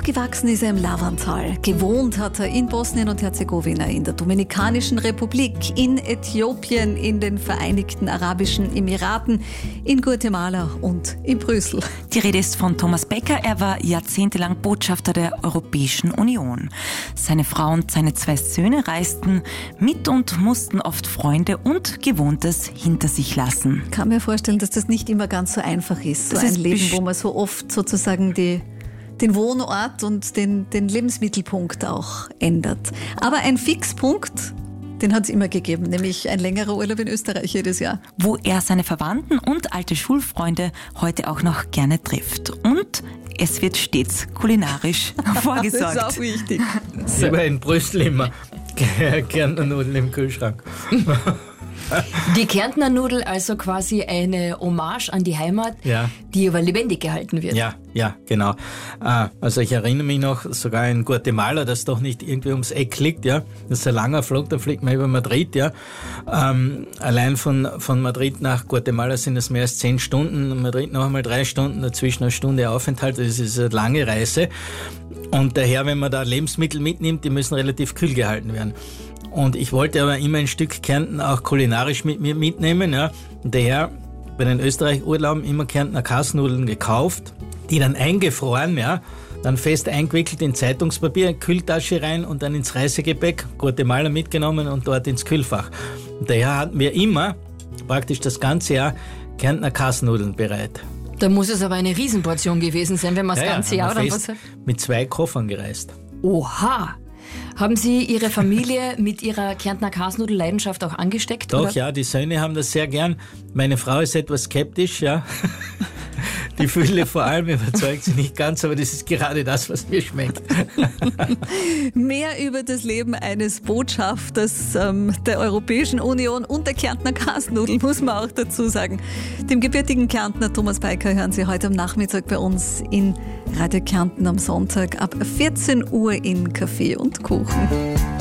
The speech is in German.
Aufgewachsen ist er im Lavantal. Gewohnt hat er in Bosnien und Herzegowina, in der Dominikanischen Republik, in Äthiopien, in den Vereinigten Arabischen Emiraten, in Guatemala und in Brüssel. Die Rede ist von Thomas Becker. Er war jahrzehntelang Botschafter der Europäischen Union. Seine Frau und seine 2 Söhne reisten mit und mussten oft Freunde und Gewohntes hinter sich lassen. Ich kann mir vorstellen, dass das nicht immer ganz so einfach ist. So ein Leben, wo man so oft sozusagen den Wohnort und den Lebensmittelpunkt auch ändert. Aber ein Fixpunkt, den hat es immer gegeben, nämlich ein längerer Urlaub in Österreich jedes Jahr. Wo er seine Verwandten und alte Schulfreunde heute auch noch gerne trifft. Und es wird stets kulinarisch vorgesorgt. Das ist auch wichtig. Ich war in Brüssel immer Kärntner Nudeln im Kühlschrank. Die Kärntner Nudel, also quasi eine Hommage an die Heimat, Ja. die aber lebendig gehalten wird. Ja, genau. Also ich erinnere mich noch sogar in Guatemala, das doch nicht irgendwie ums Eck liegt, ja. Das ist ein langer Flug, da fliegt man über Madrid, ja. Allein von Madrid nach Guatemala sind es mehr als 10 Stunden, Madrid noch einmal 3 Stunden, dazwischen eine Stunde Aufenthalt, das ist eine lange Reise. Und daher, wenn man da Lebensmittel mitnimmt, die müssen relativ kühl gehalten werden. Und ich wollte aber immer ein Stück Kärnten auch kulinarisch mit mir mitnehmen. Ja. Und daher bei den Österreich-Urlauben immer Kärntner Kasnudeln gekauft, die dann eingefroren, ja, dann fest eingewickelt in Zeitungspapier, Kühltasche rein und dann ins Reisegepäck, Guatemala mitgenommen und dort ins Kühlfach. Und daher hatten wir immer, praktisch das ganze Jahr, Kärntner Kasnudeln bereit. Da muss es aber eine Riesenportion gewesen sein, wenn man das ganze Jahr oder was? Mit 2 Koffern gereist. Oha! Haben Sie Ihre Familie mit Ihrer Kärntner Kasnudel-Leidenschaft auch angesteckt? Doch, oder? ja, die Söhne haben das sehr gern. Meine Frau ist etwas skeptisch, ja. Die Fülle vor allem überzeugt sie nicht ganz, aber das ist gerade das, was mir schmeckt. Mehr über das Leben eines Botschafters der Europäischen Union und der Kärntner Kasnudel muss man auch dazu sagen. Dem gebürtigen Kärntner Thomas Becker hören Sie heute am Nachmittag bei uns in Radio Kärnten am Sonntag ab 14 Uhr in Kaffee und Kuchen.